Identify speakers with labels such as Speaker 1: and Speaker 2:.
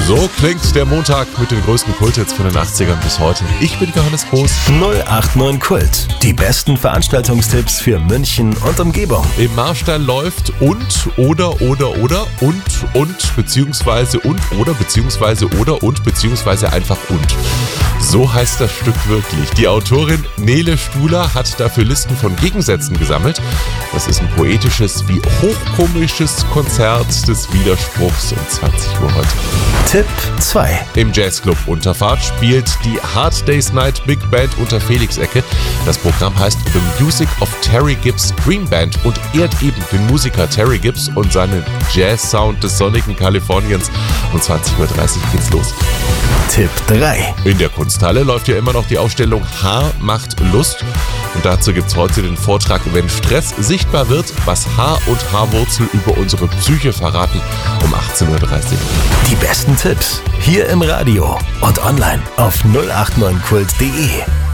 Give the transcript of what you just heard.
Speaker 1: So klingt der Montag mit den größten Kulthits von den 80ern bis heute. Ich bin Johannes Groß.
Speaker 2: 089 Kult. Die besten Veranstaltungstipps für München und Umgebung.
Speaker 1: Im Marstall läuft oder, beziehungsweise einfach und. So heißt das Stück wirklich. Die Autorin Nele Stuhler hat dafür Listen von Gegensätzen gesammelt. Das ist ein poetisches wie hochkomisches Konzert des Widerspruchs um 20 Uhr heute.
Speaker 2: Tipp 2.
Speaker 1: Im Jazzclub Unterfahrt spielt die Hard Day's Night Big Band unter Felix-Ecke. Das Programm heißt The Music of Terry Gibbs Dream Band und ehrt eben den Musiker Terry Gibbs und seinen Jazz-Sound des sonnigen Kaliforniens. Um 20.30 Uhr geht's los.
Speaker 2: Tipp 3.
Speaker 1: In der Kunsthalle läuft ja immer noch die Ausstellung Haar macht Lust. Und dazu gibt's heute den Vortrag, wenn Stress sichtbar wird, was Haar und Haarwurzel über unsere Psyche verraten, um 18.30 Uhr.
Speaker 2: Die besten Tipps hier im Radio und online auf 089kult.de.